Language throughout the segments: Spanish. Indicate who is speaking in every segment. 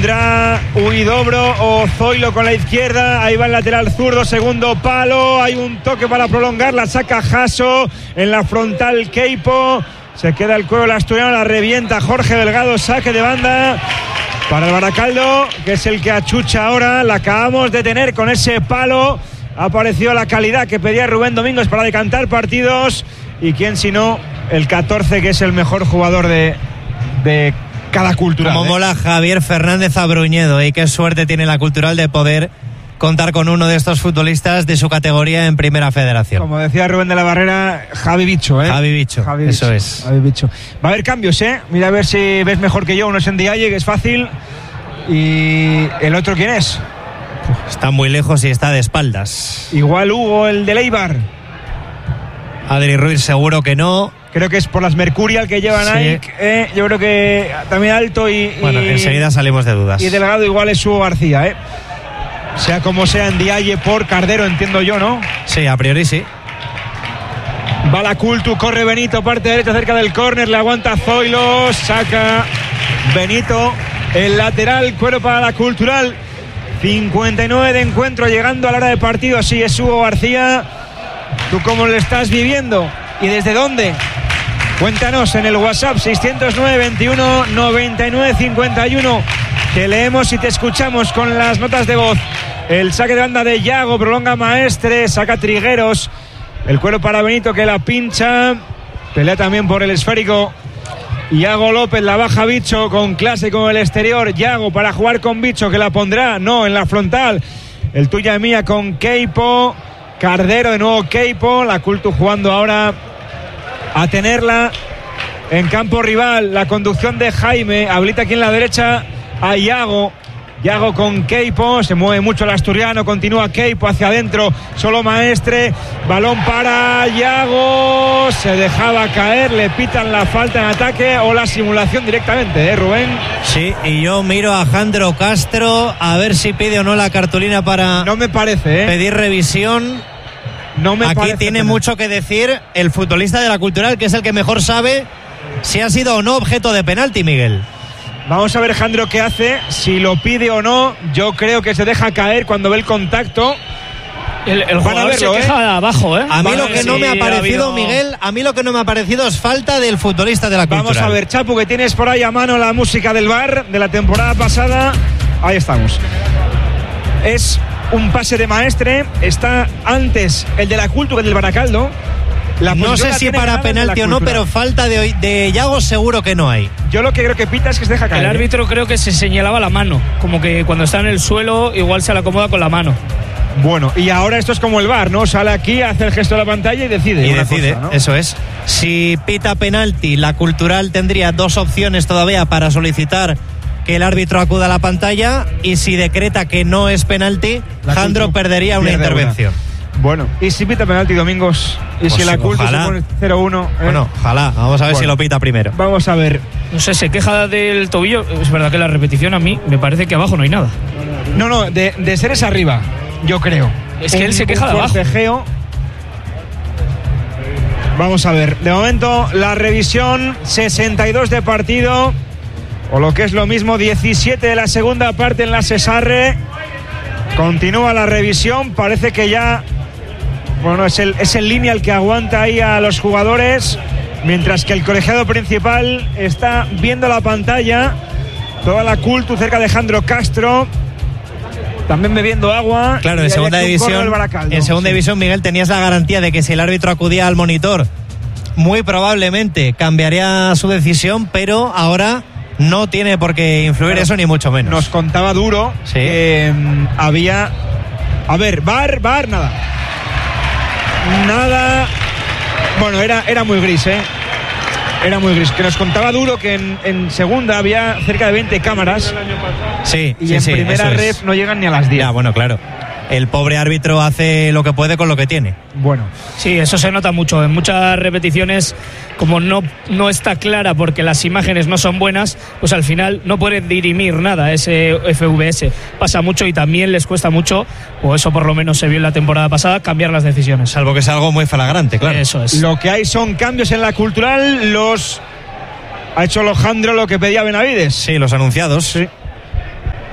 Speaker 1: Vendrá Huidobro o Zoilo con la izquierda. Ahí va el lateral zurdo, segundo palo. Hay un toque para prolongar, la saca Jasso. En la frontal Queipo. Se queda el cuero el asturiano, la revienta Jorge Delgado. Saque de banda para el Baracaldo, que es el que achucha ahora. La acabamos de tener con ese palo. Ha aparecido la calidad que pedía Rubén Domingos para decantar partidos. Y quién sino el 14, que es el mejor jugador de cada Cultural.
Speaker 2: Como mola Javier Fernández Abruñedo, y qué suerte tiene la Cultural de poder contar con uno de estos futbolistas de su categoría en Primera Federación.
Speaker 1: Como decía Rubén de la Barrera, Javi Bicho,
Speaker 2: Javi Bicho, eso es.
Speaker 1: Javi Bicho. Va a haber cambios, Mira a ver si ves mejor que yo. Uno es en Dialle, que es fácil. ¿Y el otro quién es?
Speaker 2: Está muy lejos y está de espaldas.
Speaker 1: Igual Hugo, el de Eibar.
Speaker 2: Adri Ruiz seguro que no.
Speaker 1: Creo que es por las Mercurial que llevan ahí. Yo creo que también alto
Speaker 2: Bueno, enseguida salimos de dudas.
Speaker 1: Y delgado igual es Hugo García, Sea como sea, en Dialle por Cardero, entiendo yo, ¿no?
Speaker 2: Sí, a priori sí.
Speaker 1: Va la Cultu, corre Benito, parte derecha cerca del córner, le aguanta Zoilo, saca Benito, el lateral, cuero para la Cultural. 59 de encuentro, llegando a la hora de partido. Así es Hugo García. ¿Tú cómo lo estás viviendo? ¿Y desde dónde? Cuéntanos en el WhatsApp 609 21 99 51. Te leemos y te escuchamos con las notas de voz. El saque de banda de Yago, prolonga Maestre, saca Trigueros. El cuero para Benito, que la pincha. Pelea también por el esférico Yago López, la baja Bicho con clase con el exterior. Yago para jugar con Bicho, que la pondrá, no, en la frontal. El tuya y mía con Queipo. Cardero, de nuevo Queipo. La Cultu jugando ahora a tenerla en campo rival. La conducción de Jaime, habilita aquí en la derecha a Yago. Yago con Queipo, se mueve mucho el asturiano, continúa Queipo hacia adentro, solo Maestre, balón para Yago, se dejaba caer, le pitan la falta en ataque o la simulación directamente, Rubén.
Speaker 2: Sí, y yo miro a Jandro Castro a ver si pide o no la cartulina para
Speaker 1: no me parece,
Speaker 2: pedir revisión.
Speaker 1: No me
Speaker 2: Aquí
Speaker 1: parece
Speaker 2: tiene mucho que decir el futbolista de la Cultural, que es el que mejor sabe si ha sido o no objeto de penalti, Miguel.
Speaker 1: Vamos a ver, Jandro, qué hace, si lo pide o no. Yo creo que se deja caer cuando ve el contacto.
Speaker 3: El jugador se queja de abajo,
Speaker 2: A mí lo que no me ha parecido, Miguel, a mí lo que no me ha parecido es falta del futbolista de la Cultural.
Speaker 1: Vamos a ver, Chapu, que tienes por ahí a mano la música del VAR de la temporada pasada. Ahí estamos. Es un pase de Maestre, está antes el de la Cultu que el del Baracaldo.
Speaker 2: No sé si para penalti o no, pero falta de Yago seguro que no hay.
Speaker 1: Yo lo que creo que pita es que se deja caer.
Speaker 3: El árbitro creo que se señalaba la mano, como que cuando está en el suelo igual se la acomoda con la mano.
Speaker 1: Bueno, y ahora esto es como el VAR, ¿no? Sale aquí, hace el gesto de la pantalla y decide.
Speaker 2: Y decide, cosa, ¿no? Eso es. Si pita penalti, la Cultural tendría dos opciones todavía para solicitar que el árbitro acuda a la pantalla, y si decreta que no es penalti, Jandro perdería una intervención.
Speaker 1: Bueno, y si pita penalti, Domingos, y pues si la Cultu se pone 0-1.
Speaker 2: Bueno, ojalá, vamos a ver si lo pita primero.
Speaker 1: Vamos a ver.
Speaker 3: No sé, se queja del tobillo. Es verdad que la repetición a mí me parece que abajo no hay nada.
Speaker 1: No, de ser es arriba, yo creo.
Speaker 3: Es que él se queja de abajo.
Speaker 1: Forcejeo. Vamos a ver, de momento la revisión, 62 de partido, o lo que es lo mismo, 17 de la segunda parte en la Sesarre. Continúa la revisión, parece que ya... Bueno, es el línea el que aguanta ahí a los jugadores, mientras que el colegiado principal está viendo la pantalla. Toda la Cultu cerca de Jandro Castro, también bebiendo agua.
Speaker 2: Claro, en segunda división, Miguel, tenías la garantía de que si el árbitro acudía al monitor, muy probablemente cambiaría su decisión, pero ahora no tiene por qué influir eso, ni mucho menos.
Speaker 1: Nos contaba Duro que había... A ver, VAR, nada. Bueno, era muy gris, Era muy gris. Que nos contaba Duro que en segunda había cerca de 20 cámaras.
Speaker 2: Sí,
Speaker 1: y en primera ref no llegan ni a las 10.
Speaker 2: Ya, bueno, claro. El pobre árbitro hace lo que puede con lo que tiene.
Speaker 1: Bueno.
Speaker 3: Sí, eso se nota mucho. En muchas repeticiones, como no está clara porque las imágenes no son buenas, pues al final no puede dirimir nada ese FVS. Pasa mucho y también les cuesta mucho, o eso por lo menos se vio en la temporada pasada, cambiar las decisiones.
Speaker 2: Salvo que sea algo muy flagrante, claro.
Speaker 3: Eso es.
Speaker 1: Lo que hay son cambios en la Cultural. Ha hecho Jandro lo que pedía Benavides.
Speaker 2: Sí, los anunciados.
Speaker 1: Sí.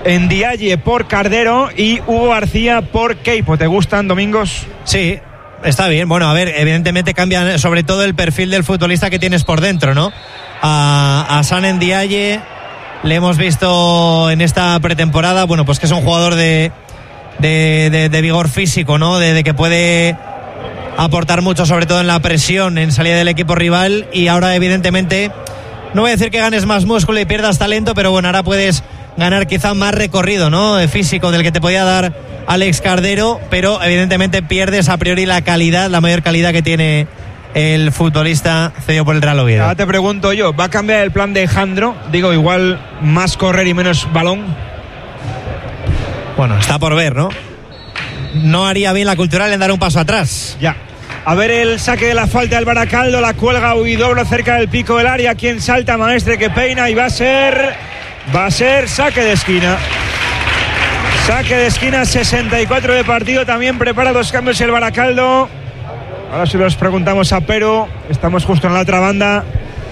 Speaker 1: Ndiaye por Cardero y Hugo García por Queipo. ¿Te gustan, Domingos?
Speaker 2: Sí, está bien. Bueno, a ver, evidentemente cambian sobre todo el perfil del futbolista que tienes por dentro, ¿no? A San Ndiaye le hemos visto en esta pretemporada, bueno, pues que es un jugador de vigor físico, ¿no? De que puede aportar mucho, sobre todo en la presión, en salida del equipo rival, y ahora evidentemente no voy a decir que ganes más músculo y pierdas talento, pero bueno, ahora puedes ganar quizá más recorrido, ¿no? Físico del que te podía dar Alex Cardero, pero evidentemente pierdes a priori la calidad, la mayor calidad que tiene el futbolista cedido por el Real Oviedo.
Speaker 1: Ahora te pregunto yo, ¿va a cambiar el plan de Jandro? Digo, igual más correr y menos balón.
Speaker 2: Bueno, está por ver, ¿no? No haría bien la Cultural en dar un paso atrás.
Speaker 1: Ya. A ver el saque de la falta del Baracaldo, la cuelga Huidobro cerca del pico del área. ¿Quién salta? Maestre que peina y va a ser saque de esquina. Saque de esquina, 64 de partido. También prepara 2 cambios el Baracaldo. Ahora si los preguntamos a Pero, estamos justo en la otra banda.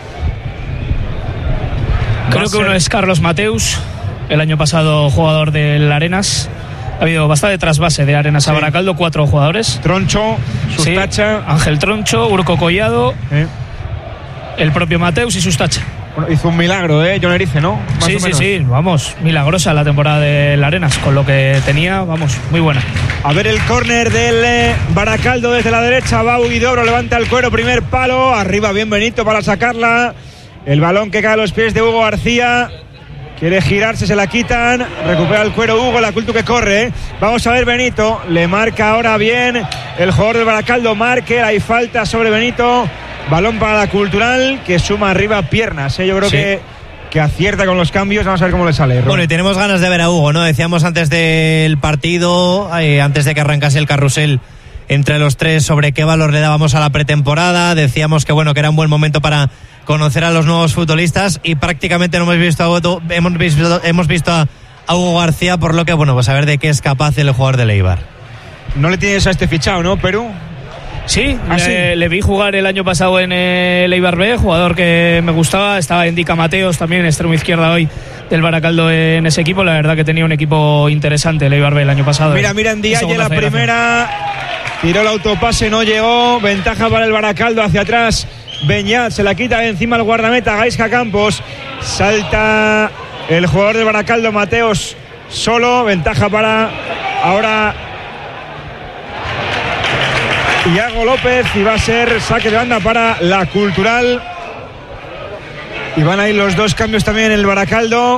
Speaker 3: Creo que uno es Carlos Mateus, el año pasado jugador del Arenas. Ha habido bastante trasvase de Arenas a Baracaldo, 4 jugadores.
Speaker 1: Troncho, Sustacha.
Speaker 3: Sí, Ángel Troncho, Urco Collado, el propio Mateus y Sustacha.
Speaker 1: Bueno, hizo un milagro, John Erice, ¿no?
Speaker 3: Sí, vamos, milagrosa la temporada del Arenas, con lo que tenía, vamos, muy buena.
Speaker 1: A ver el córner del Baracaldo desde la derecha, va Huidobro, levanta el cuero, primer palo, arriba bien Benito para sacarla. El balón que cae a los pies de Hugo García. Quiere girarse, se la quitan. Recupera el cuero Hugo, la Cultu que corre. Vamos a ver Benito. Le marca ahora bien el jugador del Baracaldo. Marque, hay falta sobre Benito. Balón para la Cultural que suma arriba piernas. Yo creo que acierta con los cambios. Vamos a ver cómo le sale.
Speaker 2: Bueno, y tenemos ganas de ver a Hugo, ¿no? Decíamos antes del partido, antes de que arrancase el carrusel entre los tres, sobre qué valor le dábamos a la pretemporada. Decíamos que bueno, que era un buen momento para conocer a los nuevos futbolistas, y prácticamente no hemos visto a Hugo García, por lo que bueno, pues a ver de qué es capaz el jugador del Eibar.
Speaker 1: No le tienes a este fichado, ¿no, Perú?
Speaker 3: Sí, le vi jugar el año pasado en el Eibar B, jugador que me gustaba. Estaba Indica Mateos también, extremo izquierda hoy del Baracaldo en ese equipo. La verdad que tenía un equipo interesante el Eibar B el año pasado.
Speaker 1: Mira Ndiaye la primera, tiró el autopase, no llegó. Ventaja para el Baracaldo, hacia atrás Beñat, se la quita encima el guardameta Gaisca Campos. Salta el jugador del Baracaldo, Mateos solo. Ventaja para ahora Iago López, y va a ser saque de banda para la Cultural. Y van a ir los 2 cambios también en el Baracaldo.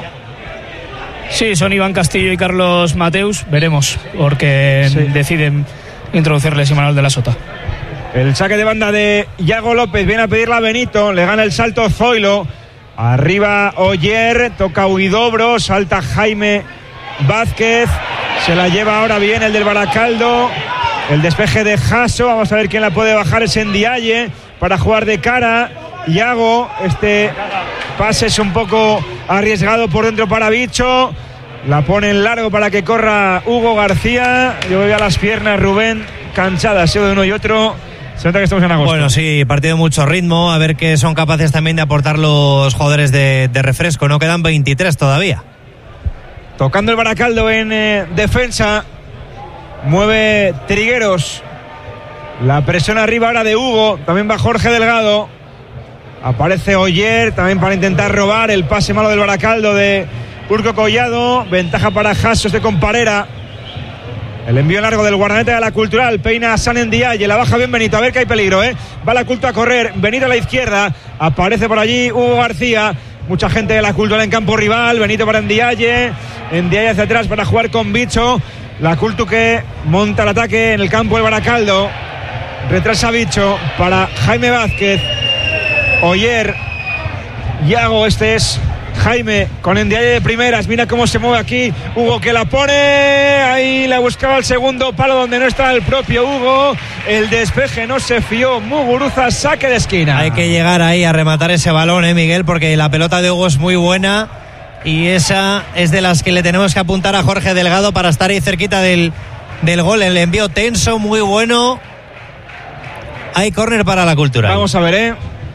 Speaker 3: Sí, son Iván Castillo y Carlos Mateus. Veremos, porque deciden introducirles Imanol de la Sota.
Speaker 1: El saque de banda de Iago López, viene a pedirla a Benito, le gana el salto Zoilo. Arriba Oyer, toca Huidobro, salta Jaime Vázquez, se la lleva ahora bien el del Baracaldo. El despeje de Jasso, vamos a ver quién la puede bajar, es Ndiaye para jugar de cara. Iago, este pase es un poco arriesgado por dentro para Bicho. La pone en largo para que corra Hugo García. Yo veo a las piernas, Rubén, cansadas de uno y otro. Se nota que estamos en agosto.
Speaker 2: Bueno, sí, partido de mucho ritmo. A ver qué son capaces también de aportar los jugadores de refresco. No quedan 23 todavía.
Speaker 1: Tocando el Baracaldo en defensa. Mueve Trigueros. La presión arriba ahora de Hugo. También va Jorge Delgado. Aparece Oyer también para intentar robar. El pase malo del Baracaldo de Urco Collado. Ventaja para Jasso de Comparera. El envío largo del guardameta de la Cultural. Peina a San Ndiaye. La baja bien Benito. A ver que hay peligro, Va la Cultu a correr. Benito a la izquierda. Aparece por allí Hugo García. Mucha gente de la Cultural en campo rival. Benito para Ndiaye. Ndiaye hacia atrás para jugar con Bicho. La Cultu que monta el ataque en el campo del Baracaldo. Retrasa Bicho para Jaime Vázquez. Oyer. Iago, este es Jaime con Ndiaye de primeras. Mira cómo se mueve aquí Hugo, que la pone ahí, la buscaba el segundo palo donde no está el propio Hugo. El despeje no se fió Muguruza, saque de esquina.
Speaker 2: Hay que llegar ahí a rematar ese balón, Miguel, porque la pelota de Hugo es muy buena, y esa es de las que le tenemos que apuntar a Jorge Delgado para estar ahí cerquita del gol. El envío tenso, muy bueno. Hay córner para la Cultural.
Speaker 1: Vamos a ver,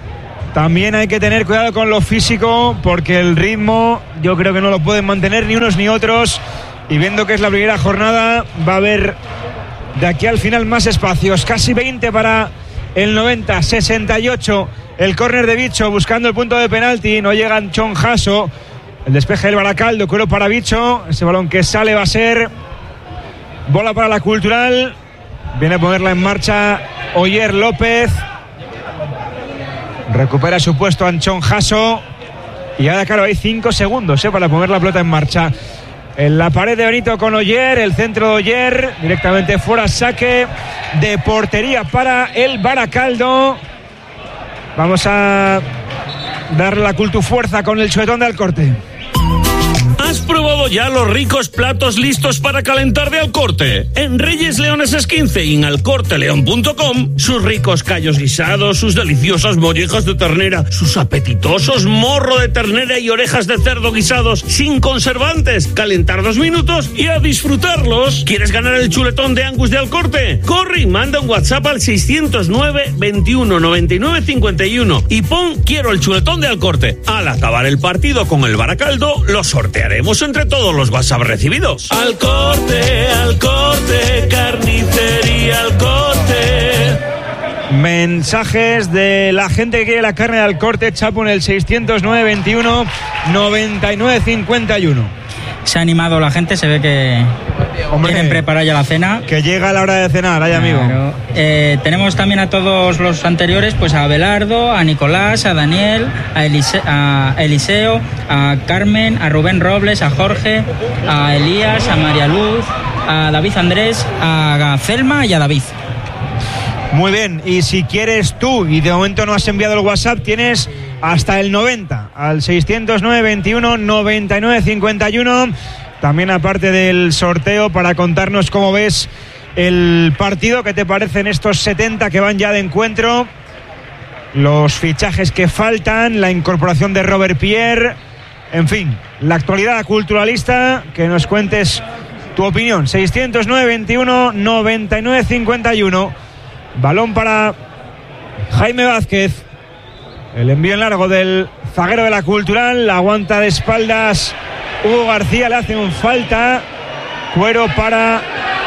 Speaker 1: También hay que tener cuidado con lo físico, porque el ritmo yo creo que no lo pueden mantener ni unos ni otros, y viendo que es la primera jornada va a haber de aquí al final más espacios. Casi 20 para el 90, 68 el córner de Bicho buscando el punto de penalti, no llega Anchón Jasso, el despeje del Baracaldo, cuero para Bicho, ese balón que sale va a ser bola para la Cultural, viene a ponerla en marcha Oyer López. Recupera su puesto Anchón Jasso. Y ahora, claro, hay 5 segundos para poner la pelota en marcha. En la pared de Benito con Oyer. El centro de Oyer. Directamente fuera, saque de portería para el Baracaldo. Vamos a darle la Cultu fuerza con el chuletón de Alcorte.
Speaker 4: ¿Has probado ya los ricos platos listos para calentar de Alcorte? En Reyes Leones es 15 y en alcorteleon.com, sus ricos callos guisados, sus deliciosas mollejas de ternera, sus apetitosos morro de ternera y orejas de cerdo guisados sin conservantes. Calentar 2 minutos y a disfrutarlos. ¿Quieres ganar el chuletón de Angus de Alcorte? Corre y manda un WhatsApp al 609 21 99 51 y pon quiero el chuletón de Alcorte. Al acabar el partido con el Baracaldo, lo sortearemos entre todos los WhatsApp recibidos. Alcorte, Alcorte, carnicería Alcorte.
Speaker 1: Mensajes de la gente que quiere la carne de Alcorte. Chapo en el 609 21 99 51.
Speaker 5: Se ha animado la gente, se ve que quieren preparar ya la cena.
Speaker 1: Que llega la hora de cenar, ay amigo.
Speaker 5: Claro. Tenemos también a todos los anteriores, pues a Abelardo, a Nicolás, a Daniel, a Eliseo, a Carmen, a Rubén Robles, a Jorge, a Elías, a María Luz, a David Andrés, a Zelma y a David.
Speaker 1: Muy bien, y si quieres tú y de momento no has enviado el WhatsApp, tienes hasta el 90 al 609 21 99 51. También aparte del sorteo, para contarnos cómo ves el partido, qué te parecen estos 70 que van ya de encuentro, los fichajes que faltan, la incorporación de Robert Pierre, en fin, la actualidad culturalista, que nos cuentes tu opinión. 609 21 99 51. Balón para Jaime Vázquez. El envío en largo del zaguero de la Cultural. La aguanta de espaldas Hugo García. Le hace un falta. Cuero para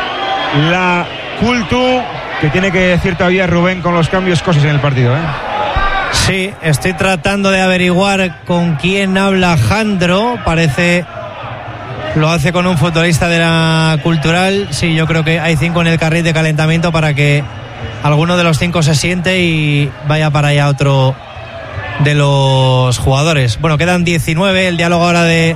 Speaker 1: la Cultu, que tiene que decir todavía Rubén con los cambios cosas en el partido, ¿eh?
Speaker 2: Sí, estoy tratando de averiguar con quién habla Jandro. Parece lo hace con un futbolista de la Cultural. Sí, yo creo que hay 5 en el carril de calentamiento para que alguno de los 5 se siente y vaya para allá otro de los jugadores. Bueno, quedan 19. El diálogo ahora de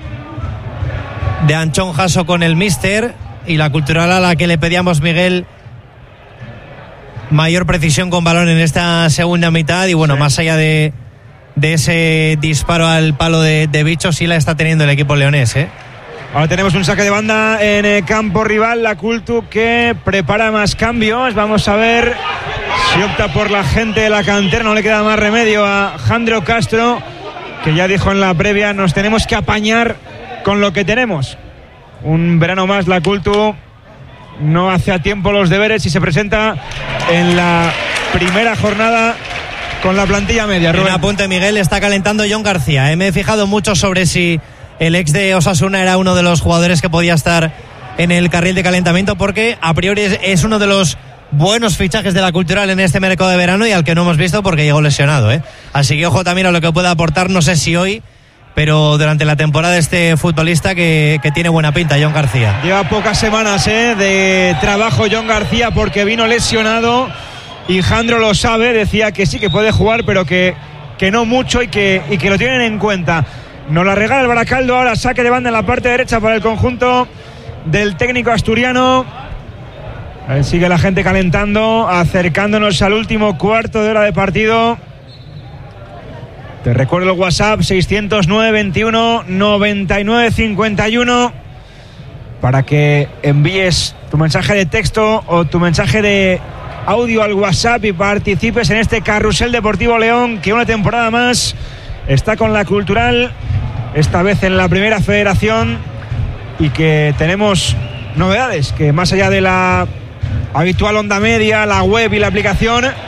Speaker 2: Anchón Jasso con el míster, y la Cultural, a la que le pedíamos, Miguel, mayor precisión con balón en esta segunda mitad. Y bueno, sí, más allá de ese disparo al palo de Bicho, sí la está teniendo el equipo leonés, ¿eh?
Speaker 1: Ahora tenemos un saque de banda en el campo rival, la Cultu, que prepara más cambios. Vamos a ver si opta por la gente de la cantera. No le queda más remedio a Jandro Castro, que ya dijo en la previa, nos tenemos que apañar con lo que tenemos. Un verano más la Cultu no hace a tiempo los deberes y se presenta en la primera jornada con la plantilla media.
Speaker 2: En apunte, Miguel, está calentando John García. Me he fijado mucho sobre si el ex de Osasuna era uno de los jugadores que podía estar en el carril de calentamiento, porque a priori es uno de los buenos fichajes de la Cultural en este mercado de verano y al que no hemos visto porque llegó lesionado, ¿eh? Así que ojo también a lo que pueda aportar, no sé si hoy, pero durante la temporada, este futbolista que tiene buena pinta, John García.
Speaker 1: Lleva pocas semanas de trabajo John García, porque vino lesionado y Jandro lo sabe, decía que sí que puede jugar, pero que no mucho y que lo tienen en cuenta. Nos la regala el Baracaldo. Ahora saque de banda en la parte derecha para el conjunto del técnico asturiano. Sigue la gente calentando, acercándonos al último cuarto de hora de partido. Te recuerdo el WhatsApp 609 21 99 51 para que envíes tu mensaje de texto o tu mensaje de audio al WhatsApp y participes en este Carrusel Deportivo León, que una temporada más está con la Cultural, esta vez en la primera federación, y que tenemos novedades, que más allá de la habitual onda media, la web y la aplicación,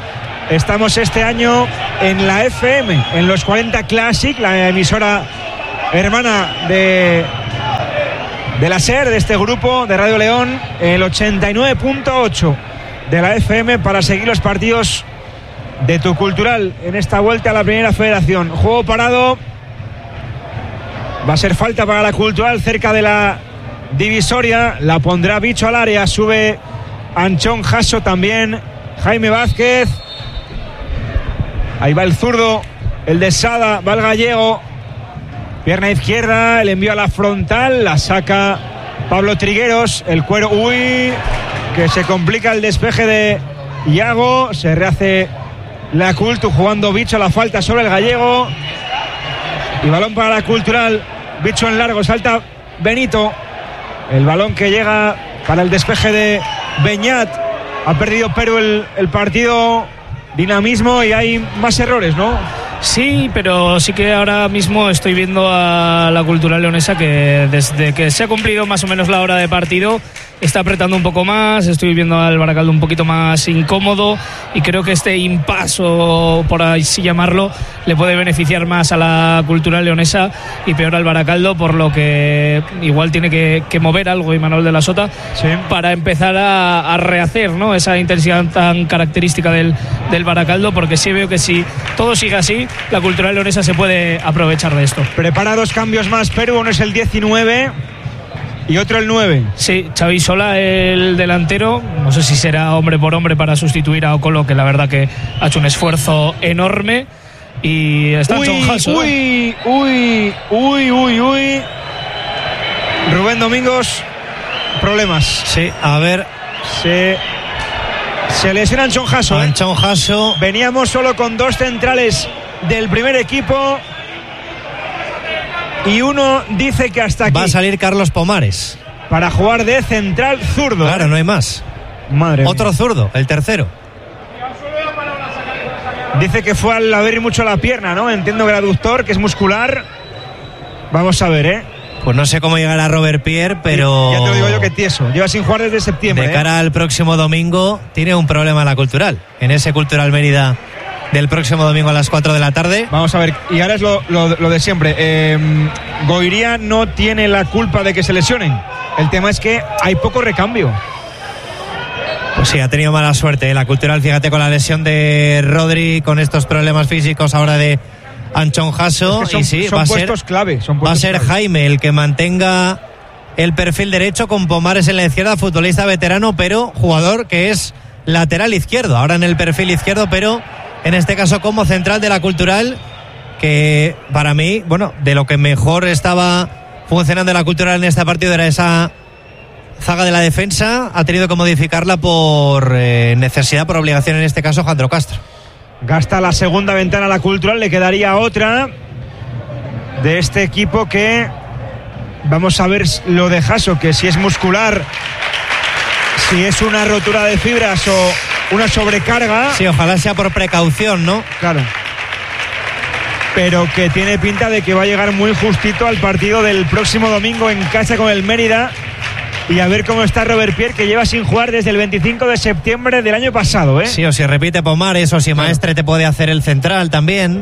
Speaker 1: Estamos este año en la FM, en los 40 Classic, la emisora hermana de la SER, de este grupo de Radio León, el 89.8 de la FM, para seguir los partidos de tu Cultural en esta vuelta a la Primera Federación. Juego parado, va a ser falta para la Cultural cerca de la divisoria, la pondrá Bicho al área, sube Anchón Jasso, también Jaime Vázquez, ahí va el zurdo, el de Sada, va el gallego, pierna izquierda, el envío a la frontal, la saca Pablo Trigueros, el cuero, que se complica el despeje de Iago, se rehace la Cultu jugando Bicho, la falta sobre el gallego y balón para la Cultural. Bicho en largo, salta Benito, el balón que llega para el despeje de Beñat. Ha perdido Perú el partido, dinamismo, y hay más errores, ¿no?
Speaker 3: Sí, pero sí que ahora mismo estoy viendo a la Cultural leonesa que desde que se ha cumplido más o menos la hora de partido está apretando un poco más. Estoy viendo al Baracaldo un poquito más incómodo y creo que este impasse, o por así llamarlo, le puede beneficiar más a la Cultural leonesa y peor al Baracaldo, por lo que igual tiene que mover algo Imanol de la Sota, sí, para empezar a rehacer, ¿no?, esa intensidad tan característica del Baracaldo, porque sí veo que si todo sigue así, la Cultural leonesa se puede aprovechar de esto.
Speaker 1: Prepara dos cambios más Perú, uno es el 19 y otro el 9.
Speaker 3: Sí, Xavi Sola, el delantero, no sé si será hombre por hombre para sustituir a Ocolo, que la verdad que ha hecho un esfuerzo enorme. Y está Anchón Jasso.
Speaker 1: Uy. Rubén Domingos, problemas.
Speaker 2: Sí, a ver.
Speaker 1: Se lesiona Anchón Jasso.
Speaker 2: Anchón Jasso.
Speaker 1: Veníamos solo con dos centrales del primer equipo y uno dice que hasta aquí.
Speaker 2: Va a salir Carlos Pomares
Speaker 1: para jugar de central zurdo.
Speaker 2: Claro, no hay más.
Speaker 1: Madre mía.
Speaker 2: Otro zurdo, el tercero.
Speaker 1: Dice que fue al abrir mucho la pierna, ¿no? Entiendo que el aductor, que es muscular. Vamos a ver, ¿eh?
Speaker 2: Pues no sé cómo llegará Robert Pierre, pero...
Speaker 1: Ya te lo digo yo, que tieso. Lleva sin jugar desde septiembre.
Speaker 2: De cara al próximo domingo tiene un problema la Cultural. En ese Cultural Mérida del próximo domingo a las 4 de la tarde.
Speaker 1: Vamos a ver, y ahora es lo de siempre. Goiría no tiene la culpa de que se lesionen. El tema es que hay poco recambio.
Speaker 2: Pues sí, ha tenido mala suerte la Cultural, fíjate, con la lesión de Rodri, con estos problemas físicos ahora de Anchón Jasso.
Speaker 1: Es que
Speaker 2: y sí,
Speaker 1: son puestos clave.
Speaker 2: Va a ser Jaime el que mantenga el perfil derecho, con Pomares en la izquierda, futbolista veterano, pero jugador que es lateral izquierdo, ahora en el perfil izquierdo, pero en este caso como central de la Cultural, que para mí, bueno, de lo que mejor estaba funcionando la Cultural en este partido era esa zaga de la defensa. Ha tenido que modificarla por necesidad, por obligación, en este caso Jandro Castro.
Speaker 1: Gasta la segunda ventana a la Cultural, le quedaría otra de este equipo, que vamos a ver lo de Jasso, que si es muscular, si es una rotura de fibras o una sobrecarga.
Speaker 2: Sí, ojalá sea por precaución, ¿no?
Speaker 1: Claro. Pero que tiene pinta de que va a llegar muy justito al partido del próximo domingo en casa con el Mérida. Y a ver cómo está Robert Pierre, que lleva sin jugar desde el 25 de septiembre del año pasado, ¿eh?
Speaker 2: Sí, o si repite Pomares, o si Maestre te puede hacer el central también.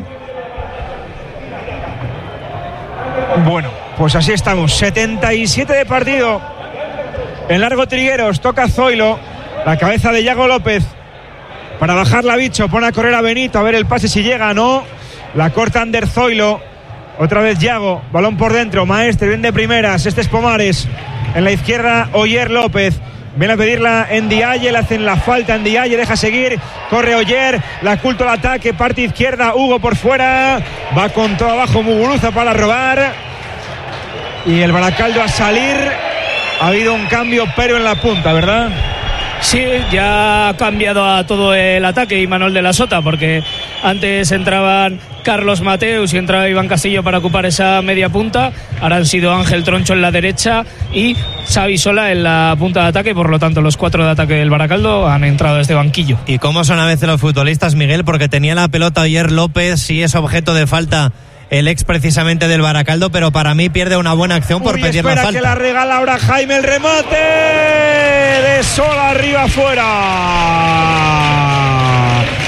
Speaker 1: Bueno, pues así estamos. 77 de partido. En largo Trigueros, toca Zoilo. La cabeza de Iago López para bajarla Bicho. Pone a correr a Benito, a ver el pase si llega, ¿no? La corta Ander Zoilo. Otra vez Iago, balón por dentro. Maestre, bien de primeras. Este es Pomares. En la izquierda, Oyer López. Viene a pedirla en Ndiaye, le hacen la falta en Ndiaye, deja seguir, corre Oyer, la Culto al ataque, parte izquierda, Hugo por fuera, va con todo abajo Muguruza para robar. Y el Baracaldo a salir. Ha habido un cambio, pero en la punta, ¿verdad?
Speaker 3: Sí, ya ha cambiado a todo el ataque Imanol de la Sota, porque antes entraban Carlos Mateus y entraba Iván Castillo para ocupar esa media punta. Ahora han sido Ángel Troncho en la derecha y Xavi Sola en la punta de ataque. Por lo tanto, los cuatro de ataque del Baracaldo han entrado desde banquillo.
Speaker 2: ¿Y cómo son a veces los futbolistas, Miguel? Porque tenía la pelota Oyer López y es objeto de falta el ex precisamente del Baracaldo, pero para mí pierde una buena acción por pedir la falta.
Speaker 1: Que la regala ahora Jaime, el remate de Sola arriba afuera.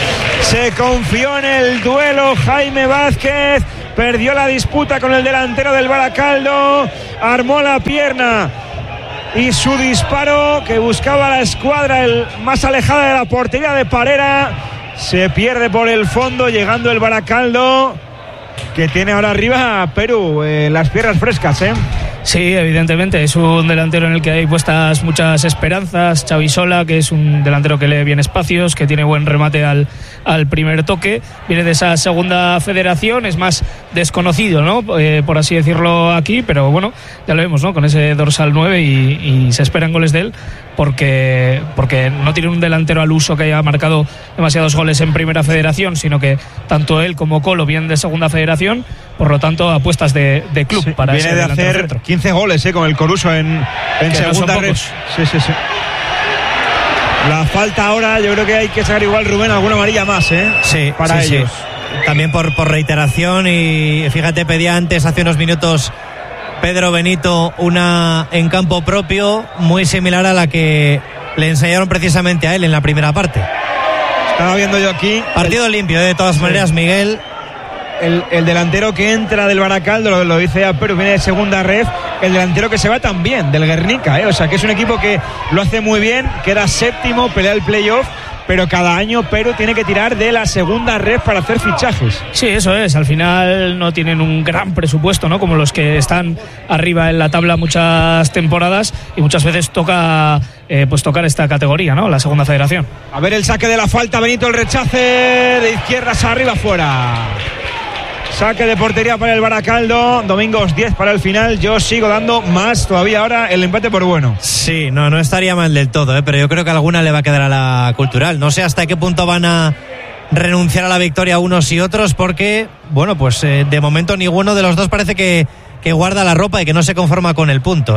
Speaker 1: Se confió en el duelo Jaime Vázquez, perdió la disputa con el delantero del Baracaldo, armó la pierna y su disparo que buscaba la escuadra más alejada de la portería de Parera se pierde por el fondo, llegando el Baracaldo, que tiene ahora arriba a Perú las piernas frescas, ¿eh?
Speaker 3: Sí, evidentemente, es un delantero en el que hay puestas muchas esperanzas. Xavi Sola, que es un delantero que lee bien espacios, que tiene buen remate al primer toque, viene de esa segunda federación, es más desconocido, ¿no? Por así decirlo aquí, pero bueno, ya lo vemos, ¿no? Con ese dorsal 9 y se esperan goles de él porque no tiene un delantero al uso que haya marcado demasiados goles en primera federación, sino que tanto él como Colo vienen de segunda federación, por lo tanto apuestas de club, sí, para
Speaker 1: viene
Speaker 3: ese
Speaker 1: de hacer
Speaker 3: centro.
Speaker 1: 15 goles con el Coruso en segunda red. Sí. La falta ahora, yo creo que hay que sacar igual, Rubén, alguna amarilla más,
Speaker 2: sí,
Speaker 1: para ellos.
Speaker 2: Sí. También por reiteración, y fíjate, pedía antes, hace unos minutos, Pedro Benito, una en campo propio muy similar a la que le enseñaron precisamente a él en la primera parte.
Speaker 1: Estaba viendo yo aquí.
Speaker 2: Partido limpio, de todas maneras, Miguel.
Speaker 1: El delantero que entra del Baracaldo, lo dice a Perú, viene de segunda red. El delantero que se va también del Guernica, o sea que es un equipo que lo hace muy bien, queda séptimo, pelea el playoff, pero cada año Perú tiene que tirar de la segunda red para hacer fichajes.
Speaker 3: Sí, eso es, al final no tienen un gran presupuesto, ¿no? Como los que están arriba en la tabla muchas temporadas, y muchas veces toca pues tocar esta categoría, ¿no? La segunda federación.
Speaker 1: A ver el saque de la falta, Benito, el rechace de izquierdas arriba, fuera. Saque de portería para el Baracaldo. Domingos, 10 para el final. Yo sigo dando más todavía ahora el empate por bueno.
Speaker 2: Sí, no estaría mal del todo, pero yo creo que alguna le va a quedar a la Cultural. No sé hasta qué punto van a renunciar a la victoria unos y otros, porque, bueno, pues de momento ninguno de los dos parece que guarda la ropa y que no se conforma con el punto,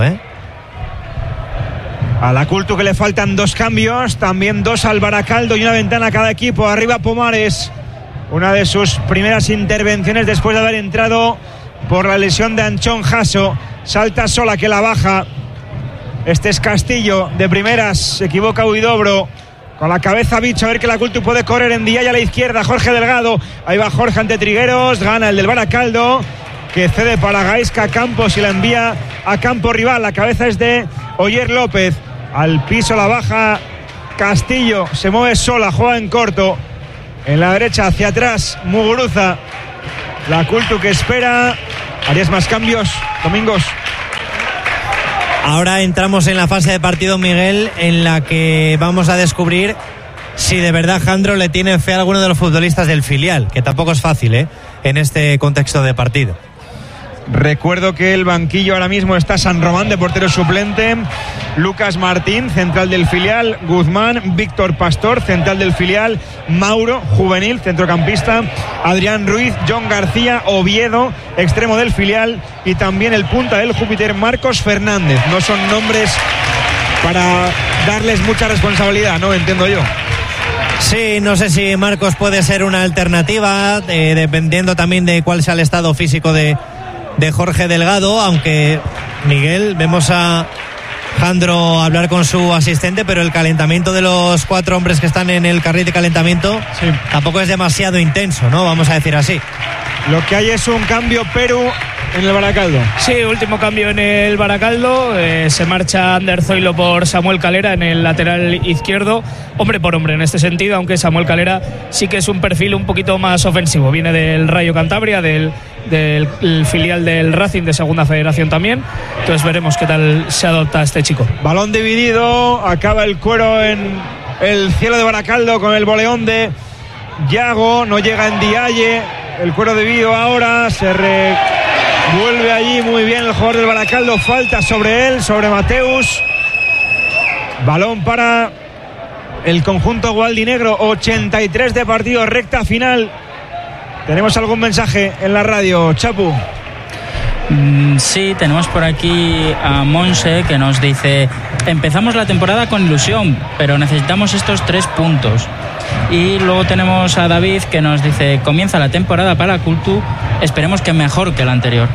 Speaker 1: A la Cultu que le faltan 2 cambios, también 2 al Baracaldo y una ventana a cada equipo. Arriba Pomares. Una de sus primeras intervenciones después de haber entrado por la lesión de Anchón Jasso. Salta Sola, que la baja. Este es Castillo, de primeras, se equivoca Huidobro. Con la cabeza Bicho, a ver que la Cultu puede correr en Diaya a la izquierda. Jorge Delgado, ahí va Jorge ante Trigueros. Gana el del Baracaldo, que cede para Gaisca Campos y la envía a campo rival. La cabeza es de Oyer López. Al piso la baja Castillo, se mueve Sola, juega en corto. En la derecha, hacia atrás, Muguruza. La Cultu que espera. ¿Harías más cambios, Domingos?
Speaker 2: Ahora entramos en la fase de partido, Miguel, en la que vamos a descubrir si de verdad Jandro le tiene fe a alguno de los futbolistas del filial, que tampoco es fácil, en este contexto de partido.
Speaker 1: Recuerdo que el banquillo ahora mismo está San Román de portero suplente, Lucas Martín, central del filial, Guzmán, Víctor Pastor, central del filial, Mauro, juvenil, centrocampista, Adrián Ruiz, John García, Oviedo, extremo del filial, y también el punta del Júpiter, Marcos Fernández. No son nombres para darles mucha responsabilidad, ¿no? Entiendo yo.
Speaker 2: Sí, no sé si Marcos puede ser una alternativa, dependiendo también de cuál sea el estado físico de Jorge Delgado, aunque, Miguel, vemos a Jandro hablar con su asistente, pero el calentamiento de los 4 hombres que están en el carril de calentamiento tampoco es demasiado intenso, ¿no? Vamos a decir así.
Speaker 1: Lo que hay es un cambio Perú en el Baracaldo.
Speaker 3: Sí, último cambio en el Baracaldo. Se marcha Ander Zoilo por Samuel Calera en el lateral izquierdo, hombre por hombre en este sentido, aunque Samuel Calera sí que es un perfil un poquito más ofensivo. Viene del Rayo Cantabria, del filial del Racing de segunda federación también. Entonces veremos qué tal se adopta este chico.
Speaker 1: Balón dividido, acaba el cuero en el cielo de Baracaldo con el voleón de Yago, no llega en Dialle. El cuero dividido ahora, se revuelve allí muy bien el jugador del Baracaldo, falta sobre él, sobre Mateus. Balón para el conjunto gualdinegro, 83 de partido, recta final. ¿Tenemos algún mensaje en la radio, Chapu?
Speaker 5: Sí, tenemos por aquí a Monse, que nos dice: empezamos la temporada con ilusión, pero necesitamos estos 3 puntos. Y luego tenemos a David, que nos dice: comienza la temporada para Cultu, esperemos que mejor que la anterior.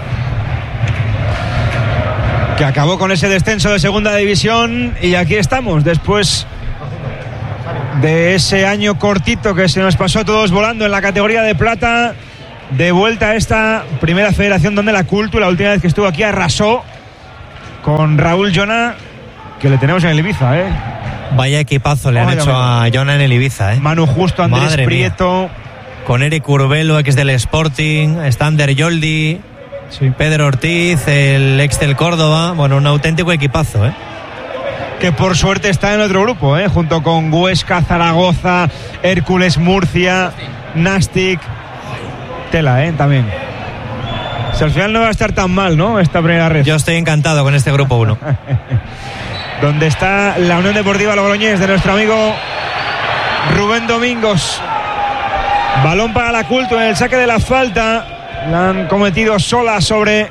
Speaker 1: Que acabó con ese descenso de segunda división, y aquí estamos después de ese año cortito que se nos pasó todos volando en la categoría de plata. De vuelta a esta primera federación donde la Cultu, la última vez que estuvo aquí, arrasó con Raúl Llona, que le tenemos en el Ibiza, ¿eh?
Speaker 2: Vaya equipazo le han hecho a Llona en el Ibiza, ¿eh?
Speaker 1: Manu Justo, Andrés
Speaker 2: Madre
Speaker 1: Prieto.
Speaker 2: Mía. Con Eric Urbelo, ex del Sporting, Stander Yoldi, sí. Pedro Ortiz, el ex del Córdoba. Bueno, un auténtico equipazo, ¿eh?
Speaker 1: Que por suerte está en otro grupo, ¿eh? Junto con Huesca, Zaragoza, Hércules Murcia, Nastic. Tela, también. Si al final no va a estar tan mal, ¿no? Esta primera red.
Speaker 2: Yo estoy encantado con este grupo 1.
Speaker 1: Donde está la Unión Deportiva Logroñés de nuestro amigo Rubén Domingos. Balón para la Cultu en el saque de la falta. La han cometido sola sobre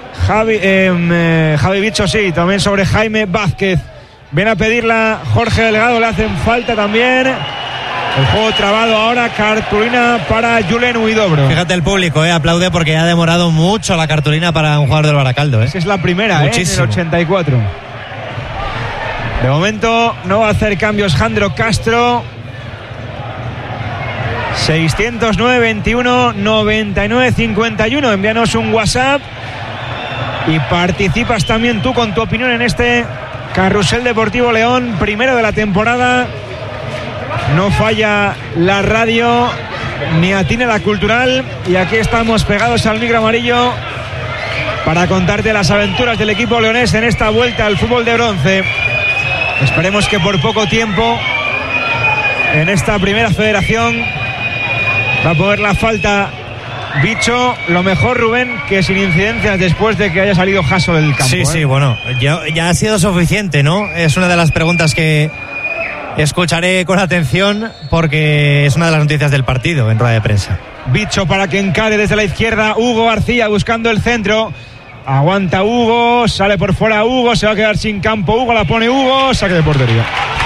Speaker 1: Javi Bicho, sí, también sobre Jaime Vázquez. Viene a pedirla Jorge Delgado, le hacen falta también. El juego trabado ahora, cartulina para Julen Huidobro.
Speaker 2: Fíjate el público, aplaude porque ha demorado mucho la cartulina para un jugador del Baracaldo.
Speaker 1: Es la primera, muchísimo. En el 84. De momento no va a hacer cambios Jandro Castro. 609-21-99-51. Envíanos un WhatsApp y participas también tú con tu opinión en este Carrusel Deportivo León, primero de la temporada. No falla la radio ni atina la cultural, y aquí estamos pegados al micro amarillo para contarte las aventuras del equipo leonés en esta vuelta al fútbol de bronce. Esperemos que por poco tiempo en esta primera federación va a poner la falta Bicho. Lo mejor, Rubén, que sin incidencias después de que haya salido Jaso del campo.
Speaker 2: Sí, sí, bueno, ya ha sido suficiente, ¿no? Es una de las preguntas que escucharé con atención porque es una de las noticias del partido en rueda de prensa.
Speaker 1: Bicho para que encare desde la izquierda. Hugo García buscando el centro. Aguanta Hugo, sale por fuera Hugo, se va a quedar sin campo Hugo, la pone Hugo, saque de portería.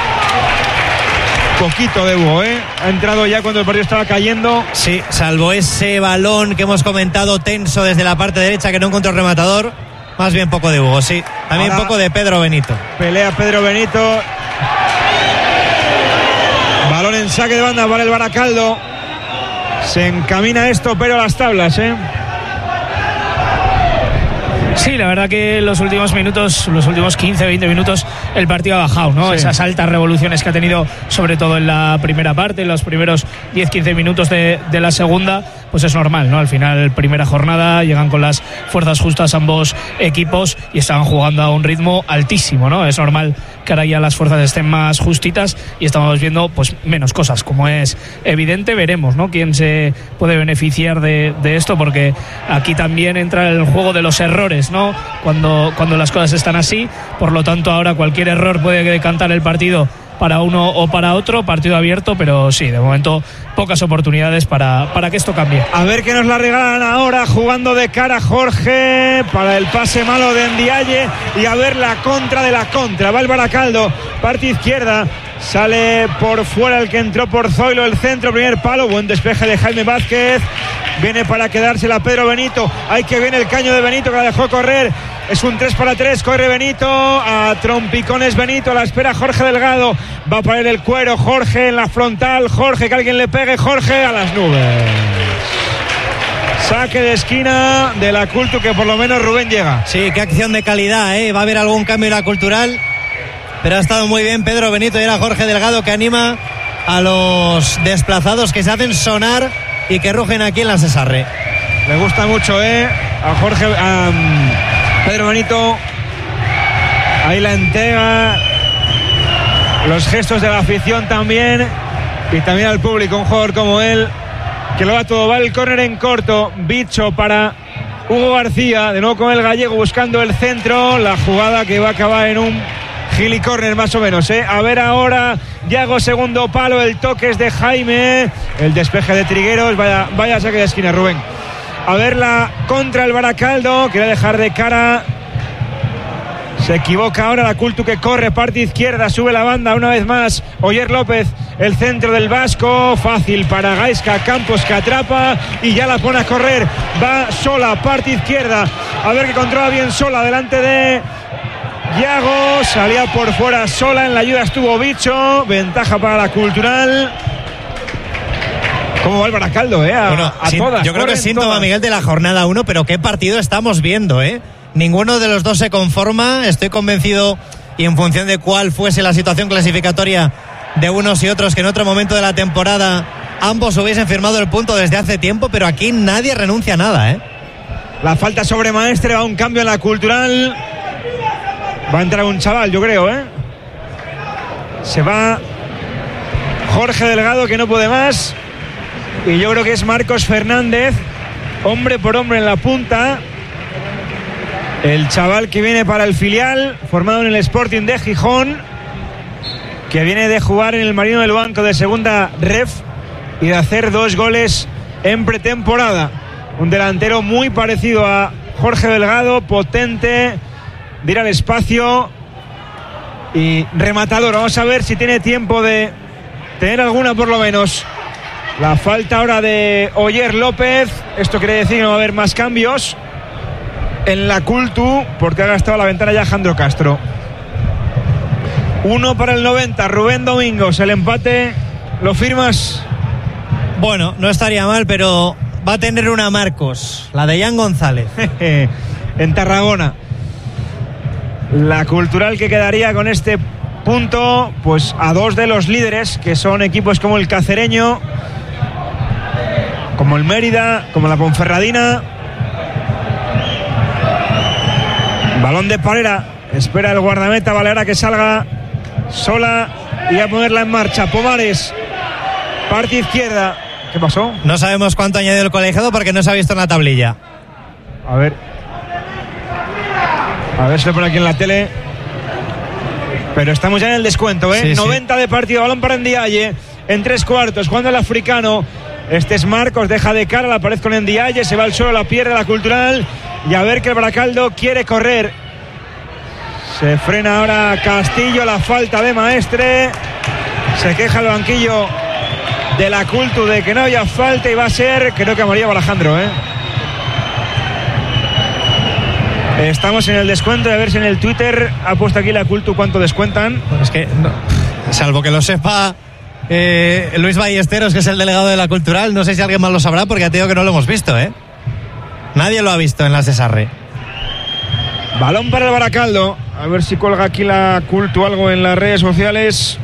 Speaker 1: Poquito de Hugo, ha entrado ya cuando el partido estaba cayendo.
Speaker 2: Sí, salvo ese balón que hemos comentado tenso desde la parte derecha que no encontró el rematador. Más bien poco de Hugo, sí. También ahora poco de Pedro Benito.
Speaker 1: Pelea Pedro Benito. Balón en saque de banda para el Baracaldo. Se encamina esto, pero a las tablas,
Speaker 3: Sí, la verdad que los últimos minutos, los últimos 15-20 minutos, el partido ha bajado, ¿no? Sí. Esas altas revoluciones que ha tenido, sobre todo en la primera parte, en los primeros 10-15 minutos de la segunda, pues es normal, ¿no? Al final, primera jornada, llegan con las fuerzas justas ambos equipos y estaban jugando a un ritmo altísimo, ¿no? Es normal que ahora ya las fuerzas estén más justitas y estamos viendo pues menos cosas, como es evidente. Veremos, ¿no? Quién se puede beneficiar de esto, porque aquí también entra el juego de los errores, ¿no? Cuando las cosas están así, por lo tanto ahora cualquier error puede decantar el partido para uno o para otro, partido abierto, pero sí, de momento pocas oportunidades para que esto cambie.
Speaker 1: A ver qué nos la regalan ahora, jugando de cara Jorge para el pase malo de Ndiaye, y a ver la contra de la contra. Va el Baracaldo, parte izquierda, sale por fuera el que entró por Zoilo, el centro, primer palo, buen despeje de Jaime Vázquez, viene para quedársela Pedro Benito, ahí que viene el caño de Benito que la dejó correr. Es un 3-3, corre Benito, a trompicones Benito, a la espera Jorge Delgado, va a poner el cuero Jorge en la frontal, Jorge, que alguien le pegue, Jorge, a las nubes. Saque de esquina de la Cultu, que por lo menos Rubén llega.
Speaker 2: Sí, qué acción de calidad, va a haber algún cambio en la cultural, pero ha estado muy bien Pedro Benito y era Jorge Delgado que anima a los desplazados que se hacen sonar y que rugen aquí en la Cesarre.
Speaker 1: Le gusta mucho, a Jorge, Pedro Benito, ahí la entrega, los gestos de la afición también, y también al público, un jugador como él, que lo va todo. Va el córner en corto, Bicho para Hugo García, de nuevo con el gallego buscando el centro, la jugada que va a acabar en un gili córner más o menos, A ver ahora, Yago, segundo palo, el toque es de Jaime, el despeje de Trigueros, vaya saque de esquina, Rubén. A ver la contra el Baracaldo, quiere dejar de cara, se equivoca ahora la Cultu, que corre, parte izquierda, sube la banda una vez más Oyer López, el centro del vasco, fácil para Gaizka, Campos que atrapa y ya la pone a correr, va sola, parte izquierda, a ver que controla bien sola, delante de Yago, salía por fuera sola, en la ayuda estuvo Bicho, ventaja para la Cultural. ¿Cómo va el Baracaldo, a todas.
Speaker 2: Yo creo que es síntoma, todas. Miguel, de la jornada 1, pero qué partido estamos viendo, Ninguno de los dos se conforma, estoy convencido, y en función de cuál fuese la situación clasificatoria de unos y otros, que en otro momento de la temporada ambos hubiesen firmado el punto desde hace tiempo, pero aquí nadie renuncia a nada,
Speaker 1: La falta sobre Maestre, va un cambio en la Cultural. Va a entrar un chaval, yo creo, Se va Jorge Delgado, que no puede más. Y yo creo que es Marcos Fernández, hombre por hombre en la punta. El chaval que viene para el filial, formado en el Sporting de Gijón, que viene de jugar en el Marino del Banco de segunda ref y de hacer 2 goles en pretemporada. Un delantero muy parecido a Jorge Delgado, potente, de ir al espacio y rematador. Vamos a ver si tiene tiempo de tener alguna por lo menos. La falta ahora de Oyer López. Esto quiere decir que no va a haber más cambios en la Cultu, porque ha gastado la ventana ya Jandro Castro. 1 para el 90, Rubén Domingos. El empate, ¿lo firmas?
Speaker 2: Bueno, no estaría mal, pero va a tener una Marcos, la de Jan González.
Speaker 1: En Tarragona. La Cultural que quedaría con este punto, pues a 2 de los líderes, que son equipos como el Cacereño, como el Mérida, como la Ponferradina. Balón de Parera, espera el guardameta Baleara que salga sola y a ponerla en marcha. Pomares, parte izquierda. ¿Qué pasó?
Speaker 2: No sabemos cuánto ha añadido el colegiado porque no se ha visto en la tablilla.
Speaker 1: A ver si lo pone aquí en la tele. Pero estamos ya en el descuento,
Speaker 2: Sí,
Speaker 1: 90
Speaker 2: sí.
Speaker 1: de partido, balón para Ndiaye en 3/4, jugando el africano. Este es Marcos, deja de cara, la pared con Ndiaye, se va al suelo, la pierde la Cultural. Y a ver que el Baracaldo quiere correr. Se frena ahora Castillo, la falta de Maestre. Se queja el banquillo de la Cultu de que no haya falta y va a ser, creo que amarilla para Alejandro, Estamos en el descuento y a ver si en el Twitter ha puesto aquí la Cultu cuánto descuentan.
Speaker 2: Es que, no, salvo que lo sepa Luis Ballesteros, que es el delegado de la Cultural, no sé si alguien más lo sabrá porque ya te digo que no lo hemos visto, Nadie lo ha visto en las de Sarre.
Speaker 1: Balón para el Baracaldo. A ver si cuelga aquí la Cultu algo en las redes sociales.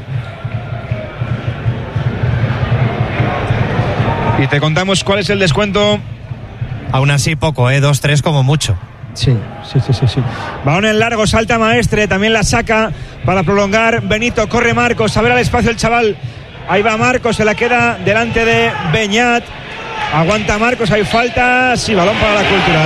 Speaker 1: Y te contamos cuál es el descuento.
Speaker 2: Aún así poco, 2-3 como mucho.
Speaker 1: Sí. Balón en largo, salta Maestre, también la saca para prolongar Benito, corre Marcos, a ver al espacio el chaval. Ahí va Marcos, se la queda delante de Beñat. Aguanta Marcos, hay falta. Sí, balón para la Cultural.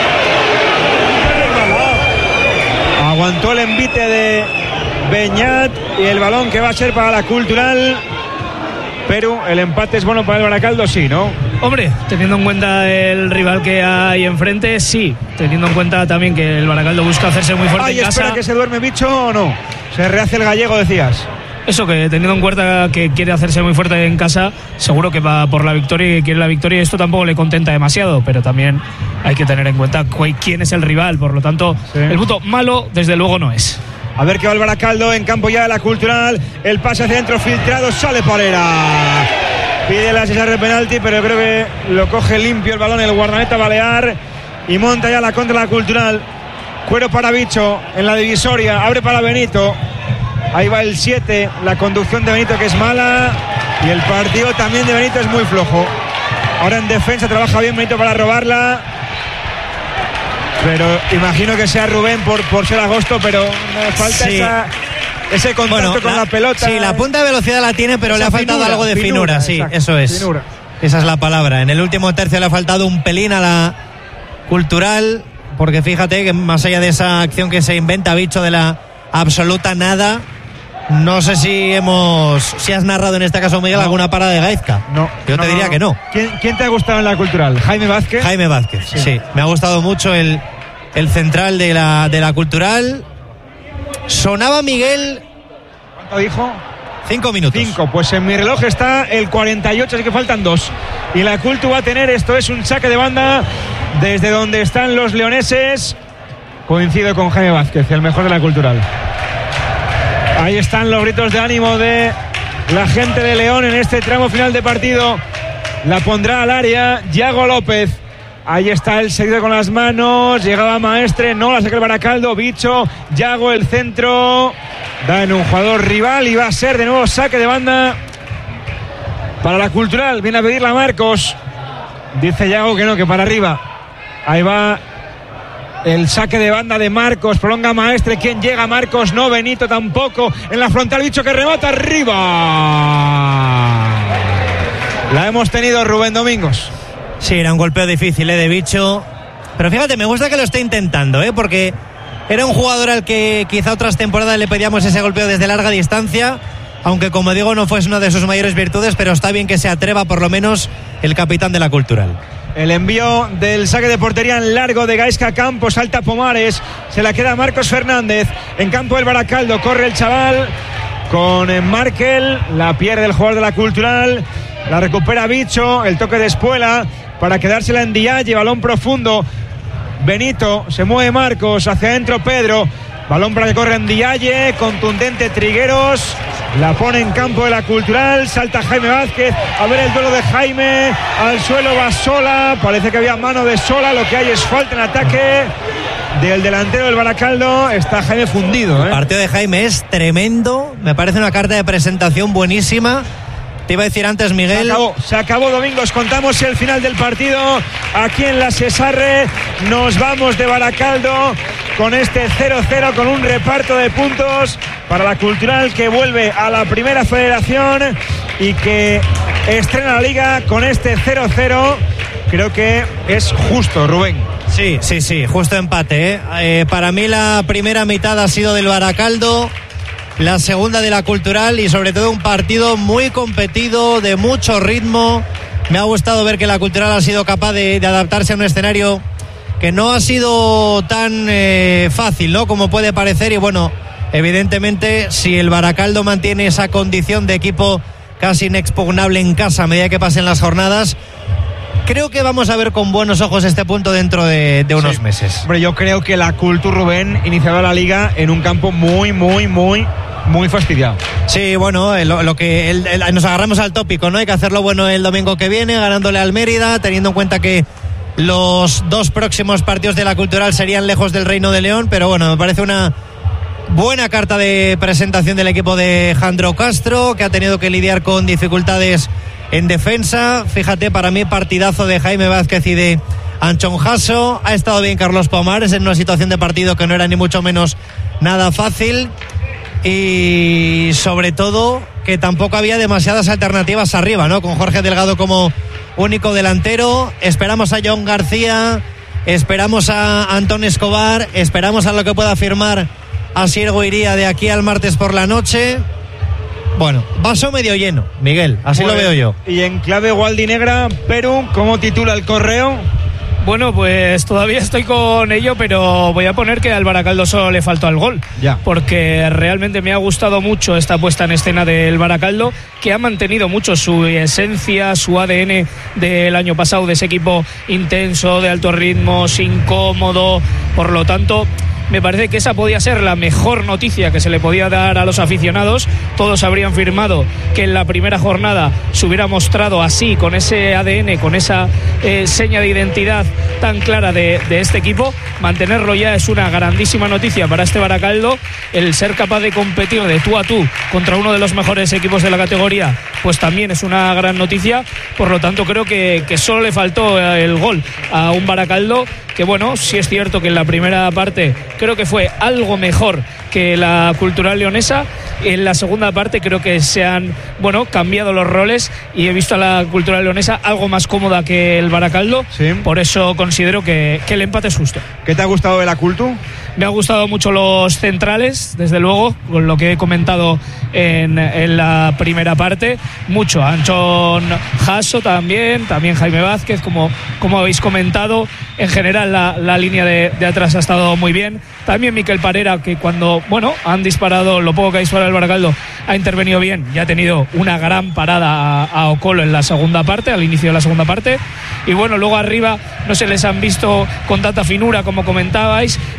Speaker 1: Aguantó el envite de Beñat y el balón que va a ser para la Cultural. Pero el empate es bueno para el Baracaldo, sí, ¿no?
Speaker 3: Hombre, teniendo en cuenta el rival que hay enfrente, sí. Teniendo en cuenta también que el Baracaldo busca hacerse muy fuerte en casa.
Speaker 1: ¿Espera que se duerme Bicho o no? Se rehace el gallego, decías.
Speaker 3: Eso, que teniendo en cuenta que quiere hacerse muy fuerte en casa, seguro que va por la victoria y quiere la victoria, y esto tampoco le contenta demasiado, pero también hay que tener en cuenta quién es el rival, por lo tanto, el punto malo desde luego no es.
Speaker 1: A ver qué va el Baracaldo en campo ya de la Cultural, el pase hacia adentro filtrado, sale Parera, pide la cesar de penalti, pero creo que lo coge limpio el balón el guardameta Balear y monta ya la contra la Cultural. Cuero para Bicho en la divisoria, abre para Benito. Ahí va el 7, la conducción de Benito que es mala y el partido también de Benito es muy flojo. Ahora en defensa trabaja bien Benito para robarla, pero imagino que sea Rubén por ser Agosto, pero me falta ese contacto con la pelota.
Speaker 2: Sí, la punta de velocidad la tiene, pero le ha faltado algo de finura, sí, exacto, eso es. Finura. Esa es la palabra. En el último tercio le ha faltado un pelín a la Cultural, porque fíjate que más allá de esa acción que se inventa Bicho de la absoluta nada, no sé si has narrado en este caso, Miguel, alguna parada de Gaizka.
Speaker 1: No.
Speaker 2: Yo te diría que no.
Speaker 1: ¿Quién te ha gustado en la Cultural? ¿Jaime Vázquez?
Speaker 2: Jaime Vázquez, sí. Me ha gustado mucho el central de la Cultural. Sonaba Miguel.
Speaker 1: ¿Cuánto dijo?
Speaker 2: 5 minutos.
Speaker 1: 5, pues en mi reloj está el 48, así que faltan 2. Y la Cultu va a tener, esto es un saque de banda desde donde están los leoneses. Coincido con Jaime Vázquez, el mejor de la Cultural. Ahí están los gritos de ánimo de la gente de León en este tramo final de partido. La pondrá al área Yago López. Ahí está el seguido con las manos. Llegaba Maestre, no la saca el Baracaldo. Bicho, Yago, el centro. Da en un jugador rival y va a ser de nuevo saque de banda para la Cultural. Viene a pedirla Marcos. Dice Yago que no, que para arriba. Ahí va el saque de banda de Marcos. Prolonga Maestre. ¿Quién llega? Marcos no, Benito tampoco. En la frontal, Bicho que remata arriba. La hemos tenido, Rubén Domingos.
Speaker 2: Sí, era un golpeo difícil de Bicho. Pero fíjate, me gusta que lo esté intentando, porque era un jugador al que quizá otras temporadas le pedíamos ese golpeo desde larga distancia, aunque como digo no fuese una de sus mayores virtudes, pero está bien que se atreva por lo menos el capitán de la Cultural.
Speaker 1: El envío del saque de portería en largo de Gaisca Campos, salta Pomares, se la queda Marcos Fernández en campo del Baracaldo, corre el chaval con Markel, la pierde el jugador de la Cultural, la recupera Bicho, el toque de Espuela para quedársela en Dialle, balón profundo, Benito, se mueve Marcos, hacia adentro Pedro, balón para que corre en Dialle, contundente Trigueros, la pone en campo de la Cultural, salta Jaime Vázquez, a ver el duelo de Jaime, al suelo va Sola, parece que había mano de Sola, lo que hay es falta en ataque del delantero del Baracaldo, está Jaime fundido.
Speaker 2: El partido de Jaime es tremendo, me parece una carta de presentación buenísima. Te iba a decir antes, Miguel.
Speaker 1: Se acabó, Domingos. Contamos el final del partido aquí en la Sesarre. Nos vamos de Baracaldo con este 0-0, con un reparto de puntos para la Cultural, que vuelve a la primera federación y que estrena la liga con este 0-0. Creo que es justo, Rubén.
Speaker 2: Sí, justo empate. Para mí la primera mitad ha sido del Baracaldo, la segunda de la Cultural, y sobre todo un partido muy competido, de mucho ritmo. Me ha gustado ver que la Cultural ha sido capaz de adaptarse a un escenario que no ha sido tan fácil, ¿no?, como puede parecer. Y bueno, evidentemente, si el Baracaldo mantiene esa condición de equipo casi inexpugnable en casa a medida que pasen las jornadas, creo que vamos a ver con buenos ojos este punto dentro de unos meses.
Speaker 1: Hombre, yo creo que la Cultu, Rubén, iniciaba la liga en un campo muy fastidiado.
Speaker 2: Sí, bueno, lo que nos agarramos al tópico, ¿no? Hay que hacerlo bueno el domingo que viene, ganándole al Mérida, teniendo en cuenta que los dos próximos partidos de la Cultural serían lejos del Reino de León, pero bueno, me parece una buena carta de presentación del equipo de Jandro Castro, que ha tenido que lidiar con dificultades en defensa. Fíjate, para mí partidazo de Jaime Vázquez y de Anchón Jasso. Ha estado bien Carlos Pomares en una situación de partido que no era ni mucho menos nada fácil, y sobre todo que tampoco había demasiadas alternativas arriba, ¿no?, con Jorge Delgado como único delantero. Esperamos a John García, esperamos a Antón Escobar, esperamos a lo que pueda firmar Asier Goiría de aquí al martes por la noche. Bueno, vaso medio lleno, Miguel, así lo veo yo.
Speaker 1: Y en clave gualdinegra, Perú, ¿cómo titula el correo?
Speaker 3: Bueno, pues todavía estoy con ello, pero voy a poner que al Baracaldo solo le faltó al gol.
Speaker 1: Ya.
Speaker 3: Porque realmente me ha gustado mucho esta puesta en escena del Baracaldo, que ha mantenido mucho su esencia, su ADN del año pasado, de ese equipo intenso, de altos ritmos, incómodo. Por lo tanto, me parece que esa podía ser la mejor noticia que se le podía dar a los aficionados. Todos habrían firmado que en la primera jornada se hubiera mostrado así, con ese ADN, con esa seña de identidad tan clara de este equipo. Mantenerlo ya es una grandísima noticia para este Baracaldo. El ser capaz de competir de tú a tú contra uno de los mejores equipos de la categoría, pues también es una gran noticia. Por lo tanto, creo que solo le faltó el gol a un Baracaldo que, bueno, sí es cierto que en la primera parte creo que fue algo mejor que la Cultural leonesa. En la segunda parte creo que se han, bueno, cambiado los roles y he visto a la Cultural leonesa algo más cómoda que el Baracaldo.
Speaker 1: Sí.
Speaker 3: Por eso considero que el empate es justo.
Speaker 1: ¿Qué te ha gustado de la Cultu?
Speaker 3: Me ha gustado mucho los centrales, desde luego, con lo que he comentado en la primera parte. Mucho. Anchón Jasso también Jaime Vázquez, como habéis comentado. En general la línea de atrás ha estado muy bien. También Miquel Parera, que cuando, bueno, han disparado, lo poco que ha disparado el Baracaldo, ha intervenido bien y ha tenido una gran parada a Ocolo en la segunda parte, al inicio de la segunda parte. Y bueno, luego arriba no se les han visto con tanta finura como comentabais, pero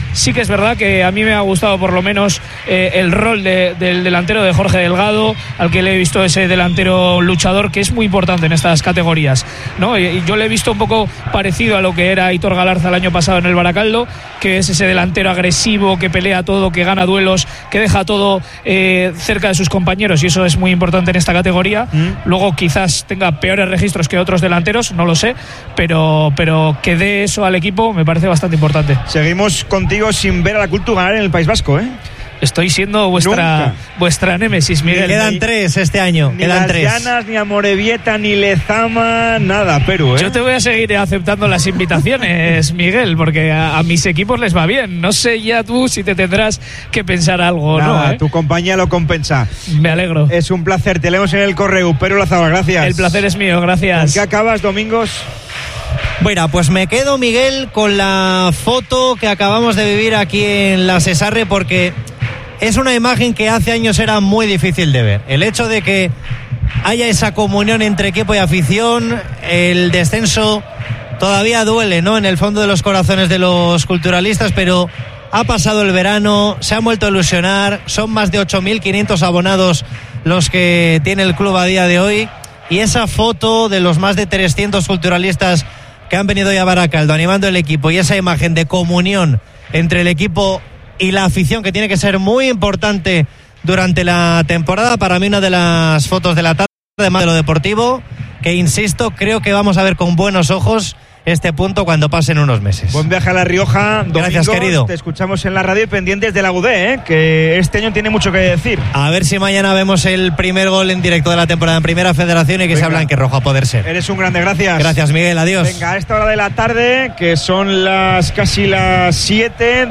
Speaker 3: Sí que es verdad que a mí me ha gustado por lo menos el rol del delantero de Jorge Delgado, al que le he visto ese delantero luchador, que es muy importante en estas categorías, ¿no? Y yo le he visto un poco parecido a lo que era Aitor Galarza el año pasado en el Baracaldo, que es ese delantero agresivo, que pelea todo, que gana duelos, que deja todo cerca de sus compañeros, y eso es muy importante en esta categoría. Luego quizás tenga peores registros que otros delanteros, no lo sé, pero que dé eso al equipo me parece bastante importante.
Speaker 1: Seguimos contigo sin ver a la Cultu ganar en el País Vasco, ¿eh?
Speaker 3: Estoy siendo vuestra némesis, Miguel.
Speaker 2: Quedan 3 este año.
Speaker 1: Ni
Speaker 2: quedan
Speaker 1: las
Speaker 2: 3.
Speaker 1: Llanas, ni Amorebieta, ni Lezama, nada, Perú, ¿eh?
Speaker 3: Yo te voy a seguir aceptando las invitaciones, Miguel, porque a mis equipos les va bien. No sé ya tú si te tendrás que pensar algo,
Speaker 1: nada,
Speaker 3: ¿no? ¿eh?
Speaker 1: Tu compañía lo compensa.
Speaker 3: Me alegro.
Speaker 1: Es un placer, te leemos en el correo. Perú Lazaba, gracias.
Speaker 3: El placer es mío, gracias.
Speaker 1: ¿Con qué acabas, Domingos?
Speaker 2: Bueno, pues me quedo, Miguel, con la foto que acabamos de vivir aquí en la Cesarre, porque es una imagen que hace años era muy difícil de ver. El hecho de que haya esa comunión entre equipo y afición, el descenso todavía duele, ¿no?, en el fondo de los corazones de los culturalistas, pero ha pasado el verano, se han vuelto a ilusionar, son más de 8.500 abonados los que tiene el club a día de hoy, y esa foto de los más de 300 culturalistas que han venido ya a Baracaldo animando el equipo, y esa imagen de comunión entre el equipo y la afición, que tiene que ser muy importante durante la temporada, para mí una de las fotos de la tarde, además de lo deportivo, que insisto, creo que vamos a ver con buenos ojos este punto cuando pasen unos meses.
Speaker 1: Buen viaje a La Rioja, Domingos.
Speaker 2: Gracias, querido.
Speaker 1: Te escuchamos en la radio y pendientes de la UD, que este año tiene mucho que decir.
Speaker 2: A ver si mañana vemos el primer gol en directo de la temporada en Primera Federación y que sea blanquirrojo, a poder ser.
Speaker 1: Eres un grande, gracias.
Speaker 2: Gracias, Miguel, adiós.
Speaker 1: Venga, a esta hora de la tarde, que son casi las 7,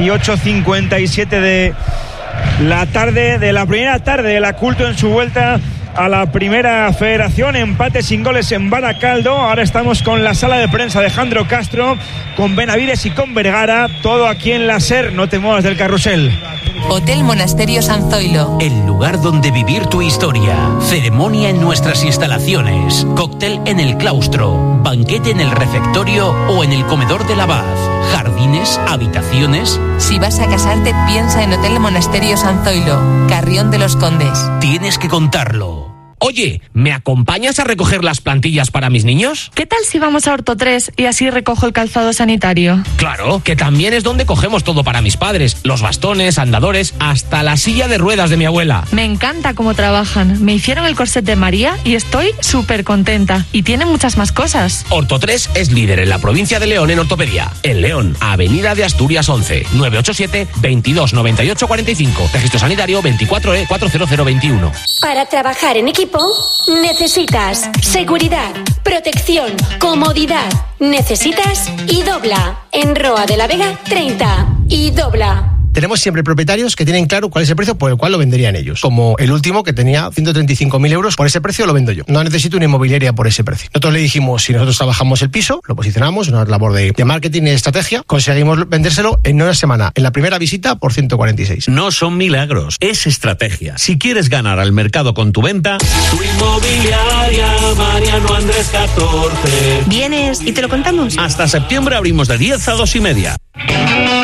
Speaker 1: 18:57 de la tarde, de la primera tarde de la Cultu en su vuelta a la Primera Federación. Empate sin goles en Baracaldo. Ahora estamos con la sala de prensa de Alejandro Castro, con Benavides y con Vergara, todo aquí en la SER. No te muevas del carrusel.
Speaker 6: Hotel Monasterio San Zoilo.
Speaker 7: El lugar donde vivir tu historia. Ceremonia en nuestras instalaciones. Cóctel en el claustro. Banquete en el refectorio o en el comedor del abad. Jardines, habitaciones.
Speaker 6: Si vas a casarte, piensa en Hotel Monasterio San Zoilo, Carrión de los Condes.
Speaker 7: Tienes que contarlo.
Speaker 8: Oye, ¿me acompañas a recoger las plantillas para mis niños?
Speaker 9: ¿Qué tal si vamos a Orto 3 y así recojo el calzado sanitario?
Speaker 8: Claro, que también es donde cogemos todo para mis padres. Los bastones, andadores, hasta la silla de ruedas de mi abuela.
Speaker 9: Me encanta cómo trabajan. Me hicieron el corset de María y estoy súper contenta. Y tienen muchas más cosas.
Speaker 8: Orto 3 es líder en la provincia de León en ortopedia. En León, Avenida de Asturias 11, 987 22 98 45. Registro sanitario 24E 40021.
Speaker 10: Para trabajar en equipo necesitas seguridad, protección, comodidad. Necesitas iDobla. En Roa de la Vega 30. iDobla.
Speaker 11: Tenemos siempre propietarios que tienen claro cuál es el precio por el cual lo venderían ellos. Como el último, que tenía 135.000 euros, por ese precio lo vendo yo. No necesito una inmobiliaria por ese precio. Nosotros le dijimos, si nosotros trabajamos el piso, lo posicionamos, una labor de marketing y de estrategia, conseguimos vendérselo en una semana, en la primera visita, por 146.
Speaker 4: No son milagros, es estrategia. Si quieres ganar al mercado con tu venta, tu inmobiliaria Mariano Andrés 14.
Speaker 10: ¿Vienes y te lo contamos?
Speaker 4: Hasta septiembre abrimos de 10 a 2:30.